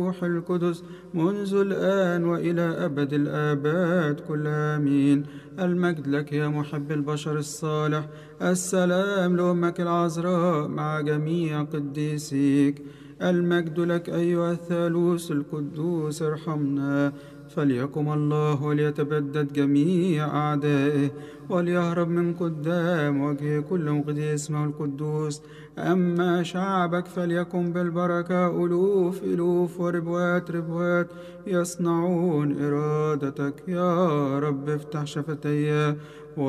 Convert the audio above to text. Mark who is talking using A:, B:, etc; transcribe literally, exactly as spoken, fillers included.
A: الروح القدس منذ الآن وإلى أبد الآباد كل آمين. المجد لك يا محب البشر الصالح. السلام لأمك العذراء مع جميع قديسيك. المجد لك أيها الثالوث القدوس ارحمنا. فليقم الله وليتبدد جميع أعدائه وليهرب من قدام وجه كل مقدس اسمه القدوس. أما شعبك فليكن بالبركة ألوف ألوف وربوات ربوات يصنعون إرادتك. يا رب افتح شفتي